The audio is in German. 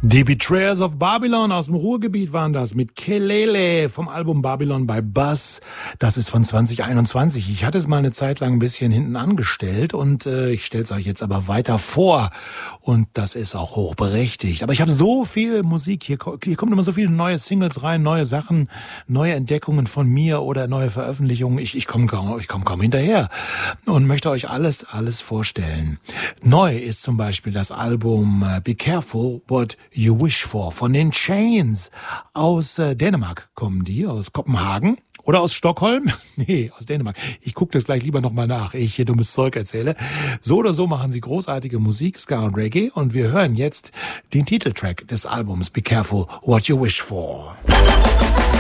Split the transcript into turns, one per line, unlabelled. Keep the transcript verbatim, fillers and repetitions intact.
Die Betrayers of Babylon aus dem Ruhrgebiet waren das mit Kelele vom Album Babylon by Buzz. Das ist von zwanzig einundzwanzig. Ich hatte es mal eine Zeit lang ein bisschen hinten angestellt und äh, ich stelle es euch jetzt aber weiter vor. Und das ist auch hochberechtigt. Aber ich habe so viel Musik. Hier, hier kommt immer so viele neue Singles rein, neue Sachen, neue Entdeckungen von mir oder neue Veröffentlichungen. Ich, ich komme kaum, ich komm kaum hinterher und möchte euch alles, alles vorstellen. Neu ist zum Beispiel das Album uh, Be Careful What You Wish For von den Chains. Aus äh, Dänemark kommen die, aus Kopenhagen. Oder aus Stockholm? Nee, aus Dänemark. Ich gucke das gleich lieber nochmal nach, ehe ich hier dummes Zeug erzähle. So oder so machen sie großartige Musik, Ska und Reggae. Und wir hören jetzt den Titeltrack des Albums Be Careful What You Wish For.